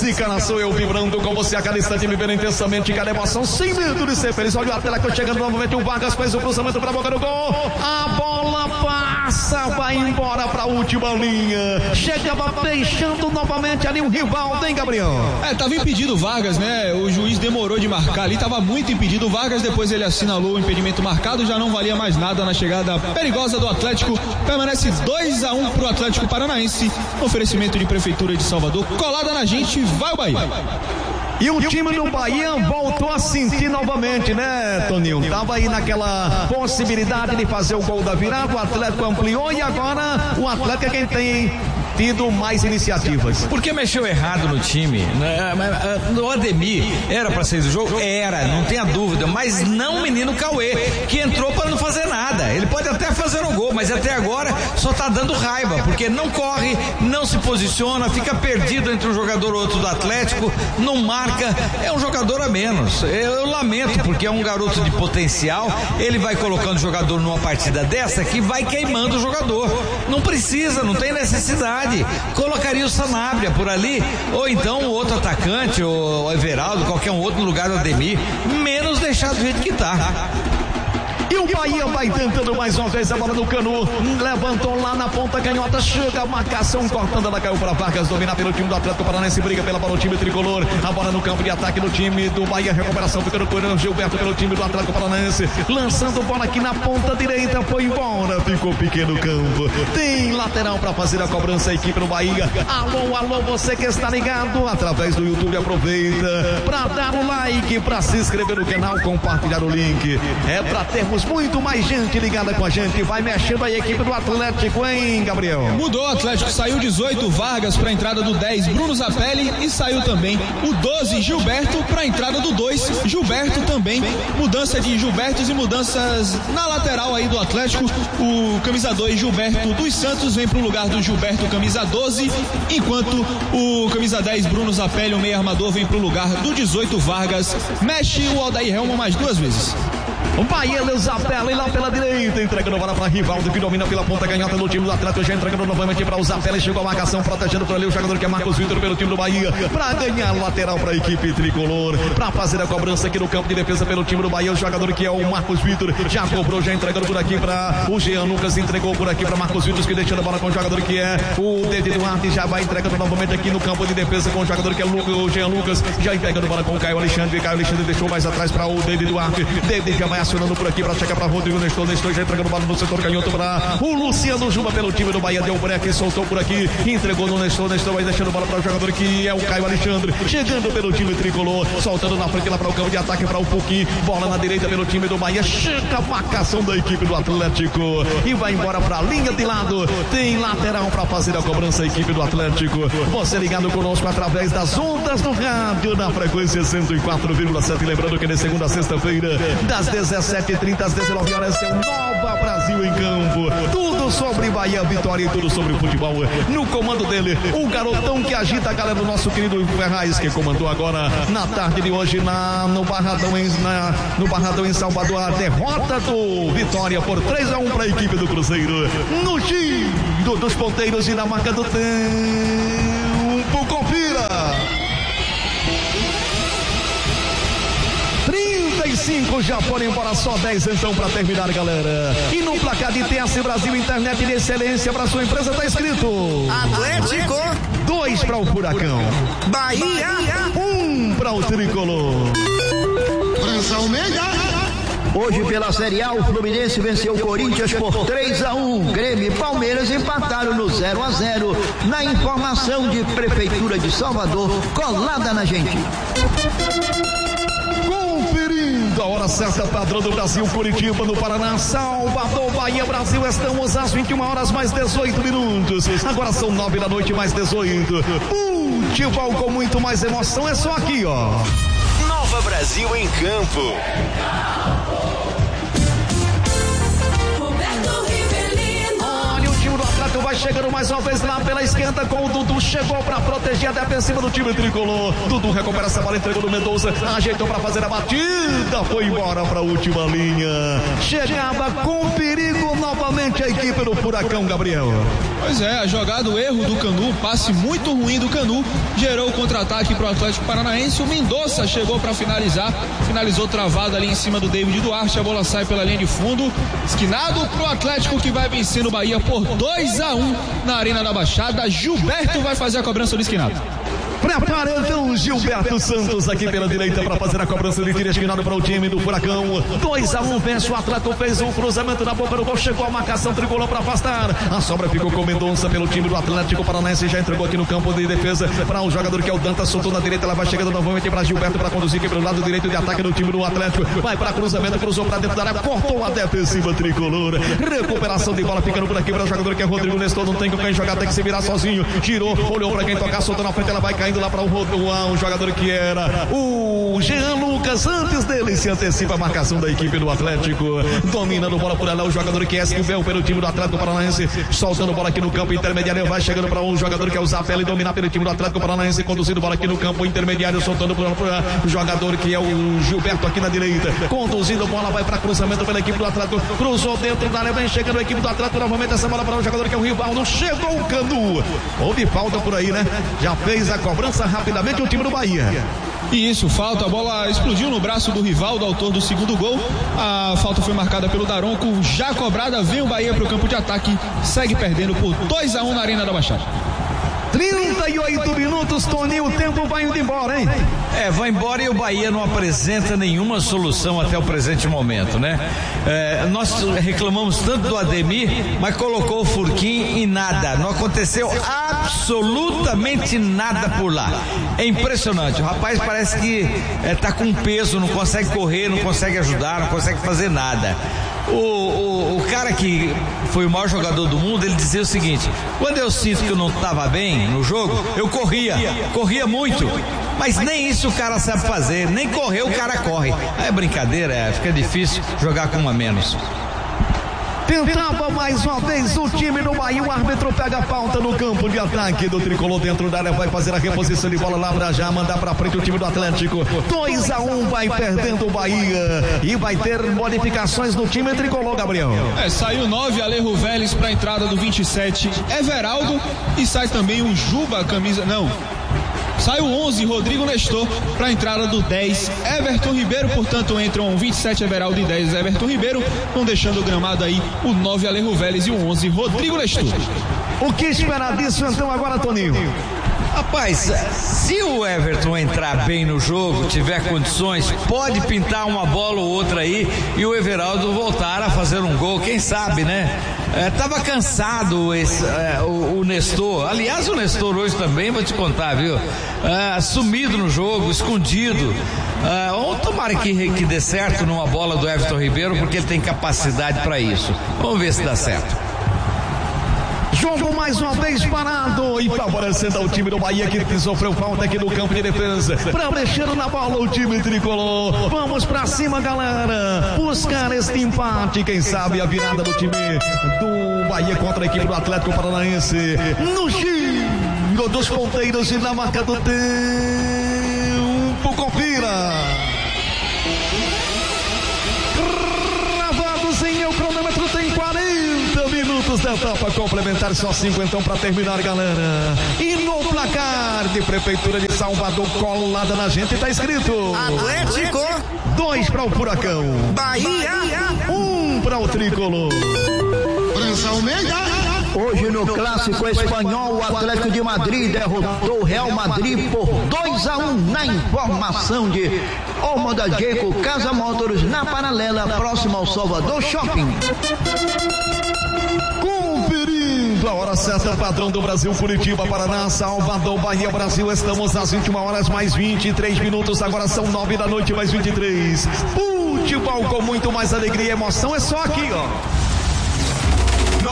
Dominicana, sou eu vibrando com você a cada instante, vivendo intensamente cada emoção, sem medo de ser feliz. Olha o Atlético chegando novamente, o Vargas faz o cruzamento para a boca do gol, a bola passa, vai embora para a última linha, chegava deixando novamente ali um rival, hein, Gabriel? Tava impedido o Vargas, né? O juiz demorou de marcar ali, tava muito impedido o Vargas, depois ele assinalou o impedimento marcado, já não valia mais nada na chegada perigosa do Atlético. Permanece 2-1 pro Atlético Paranaense, oferecimento de Prefeitura de Salvador, colada na gente, vai o Bahia. E o time do Bahia voltou a sentir novamente, né, Toninho? Tava aí naquela possibilidade de fazer o gol da virada, o Atlético ampliou e agora o Atlético é quem tem tido mais iniciativas. Porque mexeu errado no time, né? No Ademir era pra sair do jogo? Era, não tenha dúvida, mas não o menino Cauê, que entrou para não fazer nada. Ele pode até fazer o gol, mas até agora só tá dando raiva, porque não corre, não se posiciona, fica perdido entre um jogador ou outro do Atlético, não marca, é um jogador a menos. Eu lamento, porque é um garoto de potencial, ele vai colocando o jogador numa partida dessa que vai queimando o jogador. Não precisa, não tem necessidade. Colocaria o Sanabria por ali, ou então o outro atacante, o Everaldo, qualquer um outro no lugar do Ademir, menos deixar do jeito que tá. E o Bahia vai tentando mais uma vez a bola do Canu, levantou lá na ponta canhota, chega a marcação, cortando, ela caiu para Vargas, dominar pelo time do Atlético Paranaense, briga pela bola o time tricolor, a bola no campo de ataque do time do Bahia, recuperação ficando com o Gilberto pelo time do Atlético Paranaense, lançando bola aqui na ponta direita, foi embora, ficou pequeno campo, tem lateral para fazer a cobrança a equipe do Bahia. Alô, você que está ligado através do YouTube, aproveita para dar o like, para se inscrever no canal, compartilhar o link, é para termos muito mais gente ligada com a gente, vai mexendo a equipe do Atlético, hein, Gabriel? Mudou o Atlético, saiu 18 Vargas para a entrada do 10 Bruno Zapelli e saiu também o 12 Gilberto para a entrada do 2 Gilberto também, mudança de Gilbertos e mudanças na lateral aí do Atlético, o camisa 2 Gilberto dos Santos vem pro lugar do Gilberto camisa 12, enquanto o camisa 10 Bruno Zapelli, o meio armador, vem pro lugar do 18 Vargas, mexe o Aldair Helma mais duas vezes. O Bahia, Zapelli lá pela direita, entregando a bola para Rivaldo, que domina pela ponta canhota do time do Atlético, já entregando novamente para o Zapelli, chegou a marcação, protegendo por ali o jogador que é Marcos Vitor pelo time do Bahia, para ganhar lateral para a equipe tricolor, para fazer a cobrança aqui no campo de defesa pelo time do Bahia, o jogador que é o Marcos Vitor, já cobrou, já entregando por aqui para o Jean Lucas, entregou por aqui para Marcos Vitor, que deixando a bola com o jogador que é o Dede Duarte, já vai entregando novamente aqui no campo de defesa com o jogador que é o Jean Lucas, já entregando a bola com o Caio Alexandre deixou mais atrás para o Dede Duarte, Dede já vai acionando por aqui para chegar para Rodrigo Nestor já entregando bola no setor canhoto para o Luciano Juba pelo time do Bahia, deu break, soltou por aqui, entregou no Nestor vai deixando bola para o jogador que é o Caio Alexandre, chegando pelo time tricolor, soltando na frente lá para o campo de ataque para o Puki, bola na direita pelo time do Bahia, chega a marcação da equipe do Atlético e vai embora para a linha de lado, tem lateral para fazer a cobrança a equipe do Atlético, você ligado conosco através das ondas do rádio na frequência 104,7, lembrando que de segunda a sexta-feira das 17h30 às 19 horas tem um Nova Brasil em campo, tudo sobre Bahia, Vitória e tudo sobre o futebol, no comando dele, o garotão que agita a galera do nosso querido Ferraz, que comandou agora na tarde de hoje no Barradão em Salvador, a derrota do Vitória por 3-1 para a equipe do Cruzeiro, no giro dos ponteiros e na marca do tempo, confira! 35 já foram embora, só 10 então para terminar, galera. E no placar de TAC Brasil, internet de excelência para sua empresa, tá escrito Atlético 2 para o Furacão, Bahia 1 para o Tricolor. França Almeida. Hoje pela Série A, o Fluminense venceu o Corinthians por 3-1. Grêmio e Palmeiras empataram no 0-0. Na informação de Prefeitura de Salvador, colada na gente. A hora certa, padrão do Brasil, Curitiba, no Paraná, Salvador, Bahia, Brasil, estamos às 21 horas mais 18 minutos, agora são 9 da noite mais 18, futebol com muito mais emoção, é só aqui, ó. Nova Brasil em campo. Olha, o time do Atlético vai chegando mais uma vez lá pela esquerda com o Dudu, chegou para proteger a defensiva do time tricolor. Dudu recupera essa bola, entregou no Mendonça, ajeitou para fazer a batida, foi embora para a última linha. Chegava com perigo novamente a equipe do Furacão, Gabriel. Pois é, a jogada, o erro do Canu, passe muito ruim do Canu, gerou o contra-ataque para o Atlético Paranaense. O Mendonça chegou para finalizar, finalizou travado ali em cima do David Duarte. A bola sai pela linha de fundo, esquinado para o Atlético, que vai vencer no Bahia por 2-1 na Arena da Baixada. Gilberto vai fazer a cobrança do esquinado. Prepara então Gilberto Santos aqui pela direita para fazer a cobrança de tiro esquinado para o time do Furacão. 2-1, vence o Atlético, fez um cruzamento na boca do gol, chegou a marcação tricolor para afastar. A sobra ficou com o Mendonça pelo time do Atlético Paranaense, já entregou aqui no campo de defesa para o jogador que é o Dantas, soltou na direita, ela vai chegando novamente para Gilberto para conduzir aqui pelo lado direito de ataque do time do Atlético. Vai para cruzamento, cruzou para dentro da área, cortou a defensiva tricolor. Recuperação de bola ficando por aqui para o jogador que é Rodrigo Nestor, não tem com quem jogar, tem que se virar sozinho. Girou, olhou para quem tocar, soltou na frente, ela vai cair indo lá para o jogador que era o Jean Lucas. Antes dele se antecipa a marcação da equipe do Atlético, dominando bola por lá o jogador que é Esquivel pelo time do Atlético Paranaense, soltando bola aqui no campo intermediário, vai chegando para um jogador que é o Zapelli, dominar pelo time do Atlético Paranaense, conduzindo bola aqui no campo intermediário, soltando para o jogador que é o Gilberto aqui na direita, conduzindo bola, vai para cruzamento pela equipe do Atlético, cruzou dentro da área, vem chegando a equipe do Atlético novamente, essa bola para o jogador que é o Rivaldo, chegou o Canu, houve falta por aí, né? Já fez a cobrança rapidamente o time do Bahia. E isso, falta, a bola explodiu no braço do Rivaldo, autor do segundo gol. A falta foi marcada pelo Daronco, já cobrada, vem o Bahia para o campo de ataque, segue perdendo por 2-1 na Arena da Baixada. 38 minutos, Toninho, o tempo vai indo embora, hein? Vai embora e o Bahia não apresenta nenhuma solução até o presente momento, né? Nós reclamamos tanto do Ademir, mas colocou o Furquim e nada, não aconteceu absolutamente nada por lá. É impressionante, o rapaz parece que tá com peso, não consegue correr, não consegue ajudar, não consegue fazer nada. O cara que foi o maior jogador do mundo, ele dizia o seguinte: quando eu sinto que eu não estava bem no jogo, eu corria muito, mas nem isso o cara sabe fazer, nem correr o cara corre. É brincadeira, fica difícil jogar com um a menos. Tentava mais uma vez o time do Bahia, o árbitro pega a falta no campo de ataque do tricolor dentro da área, vai fazer a reposição de bola lá para já mandar para frente o time do Atlético. 2-1, vai perdendo o Bahia e vai ter modificações no time tricolor, Gabriel. Saiu 9, Alejo Vélez para a entrada do 27, Everaldo, e sai também o Juba, sai o 11, Rodrigo Nestor, para a entrada do 10, Everton Ribeiro. Portanto, entram 27, Everaldo, e 10, Everton Ribeiro. Estão deixando o gramado aí o 9, Alejo Vélez, e o 11, Rodrigo Nestor. O que esperar disso então agora, Toninho? Rapaz, se o Everton entrar bem no jogo, tiver condições, pode pintar uma bola ou outra aí e o Everaldo voltar a fazer um gol, quem sabe, né? Tava cansado o Nestor. Aliás, o Nestor hoje também, vou te contar, viu? Sumido no jogo, escondido. Tomara que dê certo numa bola do Everton Ribeiro, porque ele tem capacidade para isso. Vamos ver se dá certo. Jogo mais uma vez parado e favorecendo ao time do Bahia, que sofreu falta aqui no campo de defesa. Para mexer na bola o time tricolor. Vamos pra cima, galera. Buscar este empate. Quem sabe a virada do time do Bahia contra a equipe do Atlético Paranaense. No giro dos ponteiros e na marca do tempo. Confira. Gravados em meu cronômetro, tem 40 minutos da etapa complementar, só 5 então para terminar, galera. E no placar de Prefeitura de Salvador, colada na gente, tá escrito Atlético 2 para o Furacão, Bahia 1 para o Tricolor. Prensa Almeida. Hoje no Clássico Espanhol, o Atlético de Madrid derrotou o Real Madrid por 2-1 na informação de Olmo da Jaco Casa Motors, na Paralela, próximo ao Salvador Shopping. Conferindo a hora certa, padrão do Brasil, Curitiba, Paraná, Salvador, Bahia, Brasil. Estamos às 21 horas mais 23 minutos, agora são 9 da noite mais 23. Futebol com muito mais alegria e emoção, é só aqui, ó.